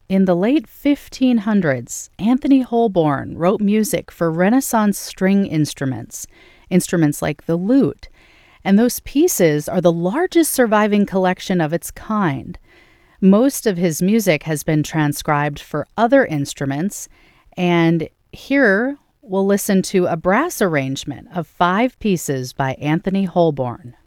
In the late 1500s, Anthony Holborn wrote music for Renaissance string instruments, instruments like the lute, and those pieces are the largest surviving collection of its kind. Most of his music has been transcribed for other instruments, and here we'll listen to a brass arrangement of 5 pieces by Anthony Holborn.